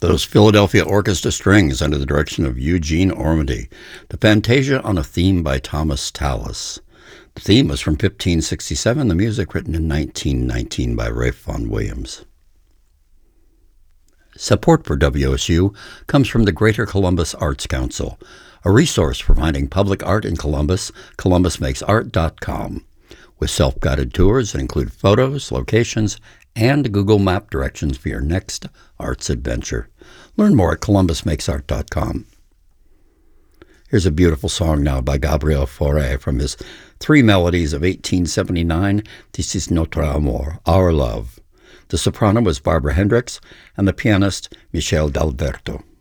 Those Philadelphia Orchestra Strings under the direction of Eugene Ormandy. The Fantasia on a Theme by Thomas Tallis. The theme was from 1567, the music written in 1919 by Ralph Vaughan Williams. Support for WSU comes from the Greater Columbus Arts Council, a resource for finding public art in Columbus, columbusmakesart.com, with self-guided tours that include photos, locations, and Google Map directions for your next arts adventure. Learn more at columbusmakesart.com. Here's a beautiful song now by Gabriel Fauré from his Three Melodies of 1879, This is Notre Amour, Our Love. The soprano was Barbara Hendricks, and the pianist Michel D'Alberto.